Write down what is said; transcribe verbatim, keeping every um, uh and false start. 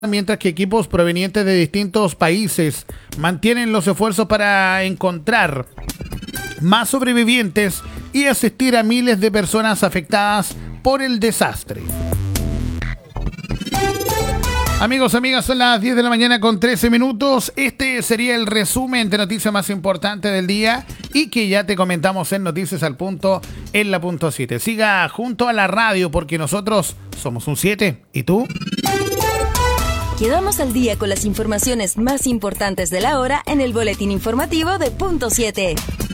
mientras que equipos provenientes de distintos países mantienen los esfuerzos para encontrar más sobrevivientes y asistir a miles de personas afectadas por el desastre. Amigos, amigas, son las diez de la mañana con trece minutos. Este sería el resumen de noticias más importantes del día y que ya te comentamos en Noticias al Punto en la punto siete. Siga junto a la radio porque nosotros somos un siete. ¿Y tú? Quedamos al día con las informaciones más importantes de la hora en el boletín informativo de Punto siete.